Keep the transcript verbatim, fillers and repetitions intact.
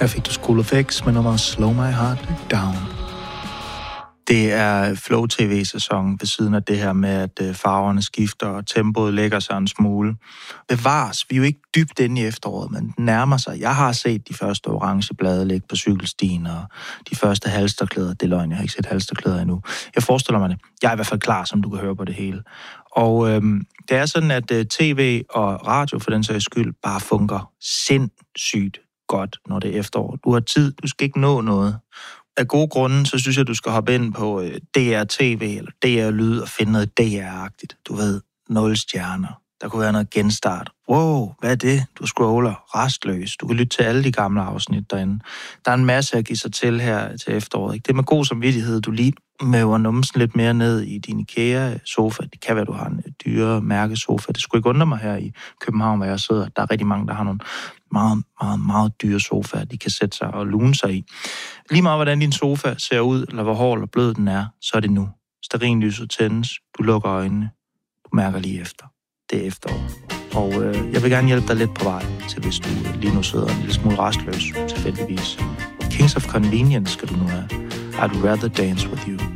Her fik du School of X med nummeret Slow My Heart Down. Det er Flow T V-sæson ved siden af det her med, at farverne skifter og tempoet lægger sig en smule. Bevares, vi er jo ikke dybt inde i efteråret, men den nærmer sig. Jeg har set de første orange blade ligge på cykelstien, og de første halsterklæder. Det er løgn, jeg har ikke set halsterklæder endnu. Jeg forestiller mig det. Jeg er i hvert fald klar, som du kan høre på det hele. Og øhm, det er sådan, at øh, tv og radio for den sags skyld bare fungerer sindssygt godt, når det er efterår. Du har tid, du skal ikke nå noget. Af gode grunde, så synes jeg, du skal hoppe ind på D R T V eller D R Lyd og finde noget D R-agtigt. Du ved, nul stjerner. Der kunne være noget genstart. Wow, hvad er det? Du scroller restløs. Du kan lytte til alle de gamle afsnit derinde. Der er en masse at give sig til her til efteråret. Ikke? Det er med god samvittighed, du lige møver numsen lidt mere ned i din IKEA-sofa. Det kan være, du har en dyre mærkesofa. Det skulle ikke undre mig her i København, hvor jeg sidder. Der er rigtig mange, der har nogle meget, meget, meget dyre sofaer, de kan sætte sig og lune sig i. Lige meget, hvordan din sofa ser ud, eller hvor hård eller blød den er, så er det nu. Stearinlyset tændes, du lukker øjnene, du mærker lige efter. Det er efterår. Og øh, jeg vil gerne hjælpe dig lidt på vej til, hvis du lige nu sidder en lille smule restløs, tilfældigvis. Kings of Convenience skal du nu have. I'd rather dance with you.